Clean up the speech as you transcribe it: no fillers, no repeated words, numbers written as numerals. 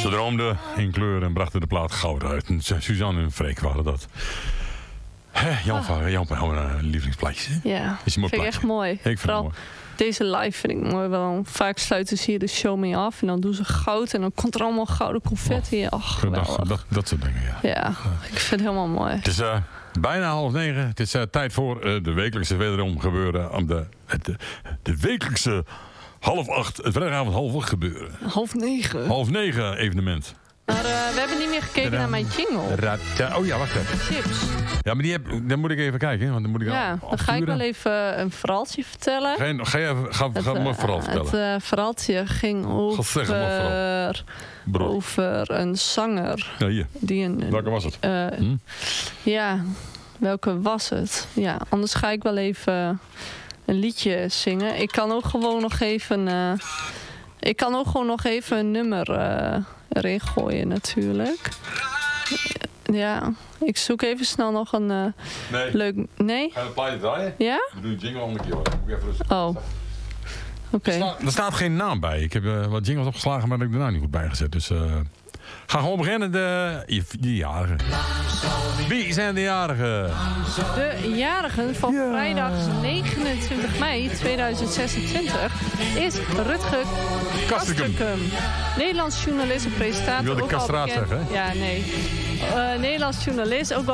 Ze droomden in kleur en brachten de plaat goud uit. En Suzanne en Freek waren dat. Jouw lievelingsplaatje. Ja, is een mooi vind ik plaatje. echt mooi. Ik vind Vooral het mooi. deze live vind ik mooi. Wel. Vaak sluiten ze hier de show mee af. En dan doen ze goud. En dan komt er allemaal gouden confetti. Ach, geweldig. Dat soort dingen, ja. Ja, ik vind het helemaal mooi. Het is bijna 8:30. Het is tijd voor de wekelijkse wederom gebeuren. Om de wekelijkse 7:30. Het vrijdagavond 7:30 gebeuren. 8:30. 8:30 evenement. Maar we hebben niet meer gekeken naar mijn jingle. Oh ja, wacht even. Chips. Ja, maar dan moet ik even kijken. Want dan moet ik Ja, dan ga ik wel even een verhaaltje vertellen. Ga me vooral vertellen. Het verhaaltje ging Zeg het maar vooral. over een zanger. Ja, hier. Die Welke was het? Ja, welke was het? Ja, anders ga ik wel even een liedje zingen. Ik kan ook gewoon nog even een nummer erin gooien natuurlijk. Ja, ik zoek even snel nog een leuk... Nee? Ga je het plaatje draaien? Ja? We doen de jingle al een keer. Moet ik even rustig. Oh. Oké. Er staat geen naam bij. Ik heb wat jingles opgeslagen, maar dat heb ik de naam niet goed bijgezet. Dus ga gewoon beginnen. De jarigen. Wie zijn de jarigen? De jarigen van vrijdag 29 mei 2026 is Rutger Kastrikum. Nederlands journalist en presentator. Je wilde ook wel castraat bekend- zeggen, hè? Ja, nee. Nederlands journalist, ook wel